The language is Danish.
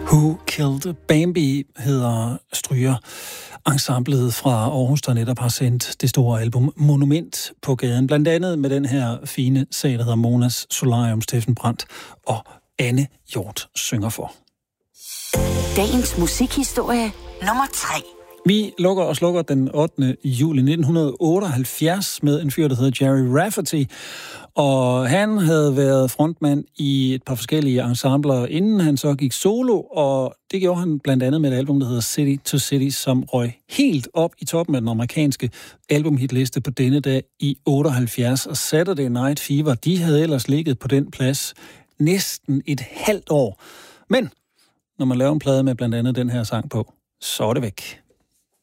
Who Killed Bambi hedder strygerensemblet fra Aarhus, der netop har sendt det store album Monument på gaden. Blandt andet med den her fine sag, der hedder Monas Solarium, Steffen Brandt og Anne Hjort synger for. Dagens musikhistorie nummer 3. Vi lukker og slukker den 8. juli 1978 med en fyr, der hedder Jerry Rafferty. Og han havde været frontmand i et par forskellige ensembler, inden han så gik solo. Og det gjorde han blandt andet med et album, der hedder City to City, som røg helt op i toppen af den amerikanske albumhitliste på denne dag i 78. Og Saturday Night Fever, de havde ellers ligget på den plads næsten et halvt år. Men når man laver en plade med blandt andet den her sang på, så er det væk.